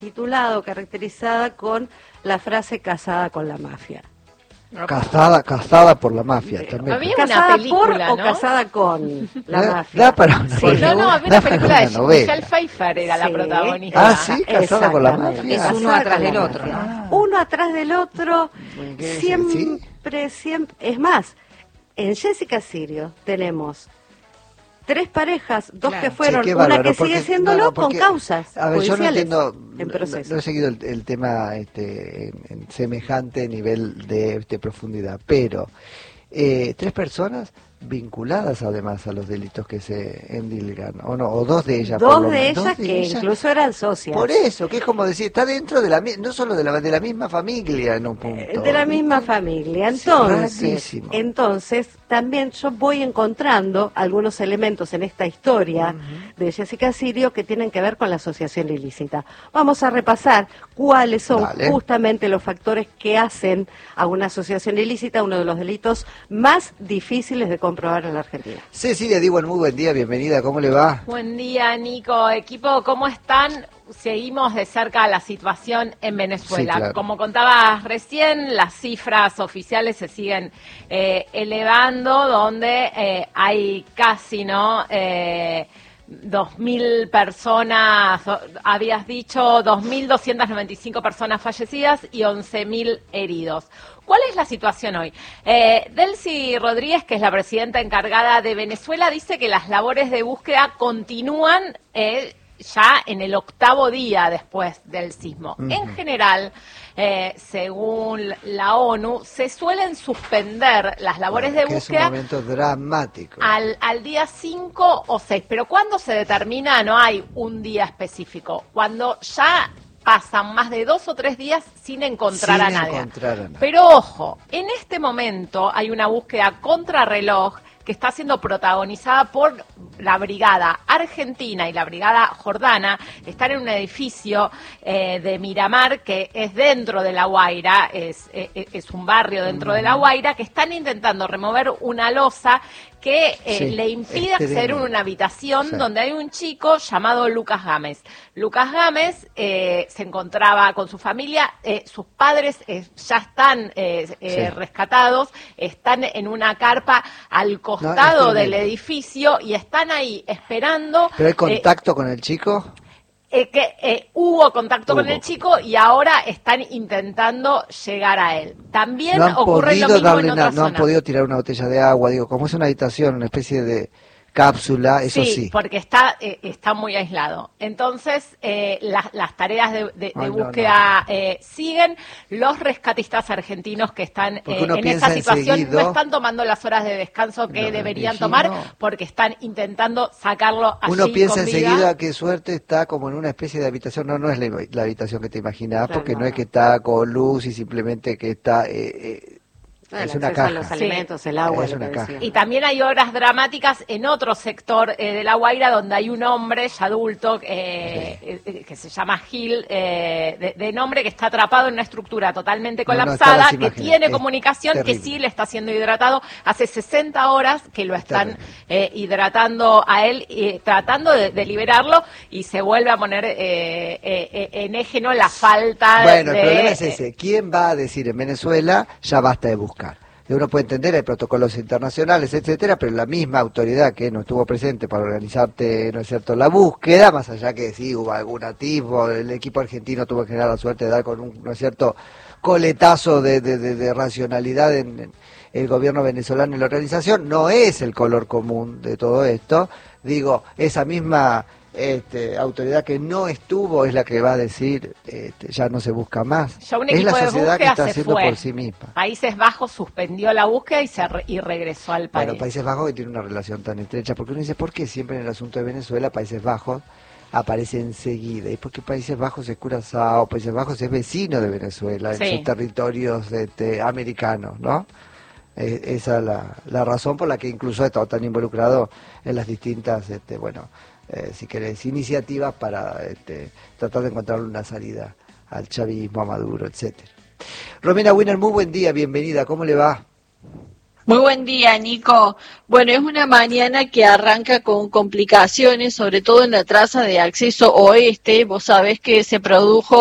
titulado, caracterizada con la frase casada con la mafia. Casada por la mafia también. Había Casada una película, por ¿no? o casada con la mafia. Da para una, Sí. No, había una película de novela. Michelle Pfeiffer, era la Sí. protagonista. Ah, sí, casada con la Exactamente. mafia. Es uno Casada atrás con la del mafia. otro, ¿no? Ah. Uno atrás del otro, ¿Qué? siempre. Es más, en Jessica Sirio tenemos 3 parejas, 2 Claro. que fueron, Sí, qué una bárbaro, que sigue porque- siendo porque, con causas a ver, yo no judiciales entiendo, en proceso. no he seguido el tema en semejante nivel de profundidad, pero 3 personas vinculadas además a los delitos que se endilgan, o no, o 2 de ellas. por Dos lo de menos. ellas que incluso eran socias. Por eso, que es como decir, está dentro de no solo de la misma familia en un punto. De la misma familia. Sí, rarísimo. Entonces, también yo voy encontrando algunos elementos en esta historia de Jessica Sirio que tienen que ver con la asociación ilícita. Vamos a repasar cuáles son Dale. justamente los factores que hacen a una asociación ilícita uno de los delitos más difíciles de comprobar en la Argentina. Cecilia Diwan, muy buen día, bienvenida, ¿cómo le va? Buen día, Nico. Equipo, ¿cómo están? Seguimos de cerca la situación en Venezuela. Sí, claro. Como contabas recién, las cifras oficiales se siguen elevando, donde hay casi, ¿no? 2.000 personas, habías dicho 2.295 personas fallecidas y 11.000 heridos. ¿Cuál es la situación hoy? Delcy Rodríguez, que es la presidenta encargada de Venezuela, dice que las labores de búsqueda continúan ya en el 8º día después del sismo. En general, según la ONU, se suelen suspender las labores de que búsqueda es un momento dramático. al día 5 o 6. Pero ¿cuándo se determina? No hay un día específico. Cuando ya pasan más de 2 o 3 días sin encontrar a nadie. Pero ojo, en este momento hay una búsqueda contrarreloj que está siendo protagonizada por la brigada argentina y la brigada jordana. Están en un edificio de Miramar que es dentro de La Guaira, es un barrio dentro de La Guaira, que están intentando remover una losa que le impide acceder a una habitación donde hay un chico llamado Lucas Gámez. Lucas Gámez se encontraba con su familia, sus padres ya están rescatados, están en una carpa al costado del edificio y están ahí esperando. ¿Pero hay contacto con el chico? Hubo contacto con el chico y ahora están intentando llegar a él. También no han ocurre lo podido mismo darle en otras no han zonas. podido tirar una botella de agua, digo, como es una habitación, una especie de cápsula, eso sí. Porque está muy aislado. Entonces, las tareas de búsqueda siguen. Los rescatistas argentinos que están en esa situación no están tomando las horas de descanso que deberían tomar porque están intentando sacarlo allí. Uno piensa con vida. enseguida qué suerte está como en una especie de habitación, no es la habitación que te imaginas, porque no es que está con luz y simplemente que está... es una caja. Los alimentos, el agua, es una caja. Y también hay obras dramáticas en otro sector de La Guaira donde hay un hombre ya adulto que se llama Gil, de nombre, que está atrapado en una estructura totalmente colapsada, que tiene comunicación, que sí le está siendo hidratado. Hace 60 horas que lo están hidratando a él, tratando de liberarlo, y se vuelve a poner en eje, ¿no?, la falta Bueno, el problema es ese. ¿Quién va a decir en Venezuela ya basta de buscar? Uno puede entender, hay protocolos internacionales, etcétera, pero la misma autoridad que no estuvo presente para organizarte, ¿no es cierto?, la búsqueda, más allá que sí hubo algún atisbo, el equipo argentino tuvo que generar la suerte de dar con un, ¿no es cierto?, coletazo de racionalidad en el gobierno venezolano y la organización, no es el color común de todo esto. Digo, esa misma autoridad que no estuvo es la que va a decir ya no se busca más. Ya un es equipo la de sociedad que búsqueda está se haciendo fue. por sí misma. Países Bajos suspendió la búsqueda y regresó al país. Bueno, Países Bajos que tiene una relación tan estrecha, porque uno dice, ¿por qué siempre en el asunto de Venezuela Países Bajos aparece enseguida? Y porque Países Bajos es Curazao, Países Bajos es vecino de Venezuela, en sus territorios americanos, ¿no? Esa es la razón por la que incluso ha estado tan involucrado en las distintas, si querés, iniciativas para tratar de encontrar una salida al chavismo, a Maduro, etcétera. Romina Winner, muy buen día, bienvenida, ¿cómo le va? Muy buen día, Nico. Bueno, es una mañana que arranca con complicaciones, sobre todo en la traza de acceso oeste. Vos sabés que se produjo